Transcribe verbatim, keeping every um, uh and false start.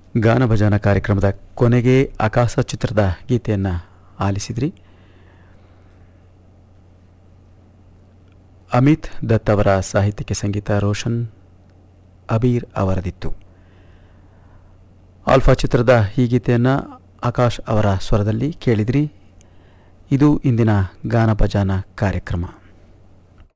ಗಾನ ಭಜಾನ ಕಾರ್ಯಕ್ರಮದ ಕೊನೆಗೆ ಆಕಾಶ ಚಿತ್ರದ ಗೀತೆಯನ್ನು ಆಲಿಸಿದ್ರಿ. ಅಮಿತ್ ದತ್ ಅವರ ಸಾಹಿತ್ಯಕ್ಕೆ ಸಂಗೀತ ರೋಷನ್ ಅಬೀರ್ ಅವರದಿತ್ತು. ಆಲ್ಫಾ ಚಿತ್ರದ ಈ ಗೀತೆಯನ್ನು ಆಕಾಶ್ ಅವರ ಸ್ವರದಲ್ಲಿ ಕೇಳಿದ್ರಿ. ಇದು ಇಂದಿನ ಗಾನ ಭಜಾನ ಕಾರ್ಯಕ್ರಮ.